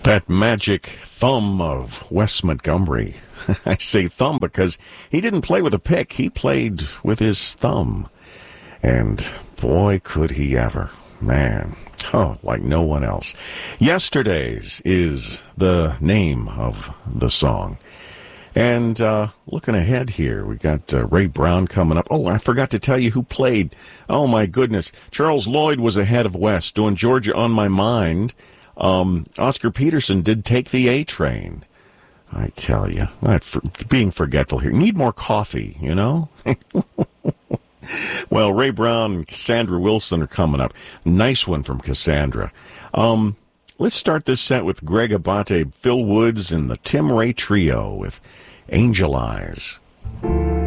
That magic thumb of Wes Montgomery. I say thumb because he didn't play with a pick. He played with his thumb. And boy, could he ever. Man, like no one else. Yesterday's is the name of the song. And looking ahead here, we got Ray Brown coming up. Oh, I forgot to tell you who played. Oh, my goodness. Charles Lloyd was ahead of Wes doing Georgia on My Mind. Oscar Peterson did Take the A Train. I tell you, being forgetful here. Need more coffee, you know? Well, Ray Brown and Cassandra Wilson are coming up. Nice one from Cassandra. Let's start this set with Greg Abate, Phil Woods, and the Tim Ray Trio with Angel Eyes.